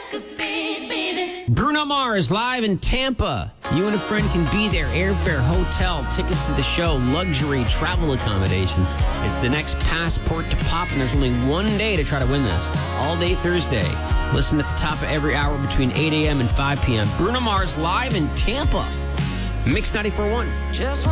Bruno Mars live in Tampa. You and a friend can be there. Airfare, hotel, tickets to the show, luxury, travel accommodations. It's the next passport to pop, and there's only one day to try to win this. All day Thursday. Listen at the top of every hour between 8 a.m. and 5 p.m. Bruno Mars live in Tampa. Mix 94.1.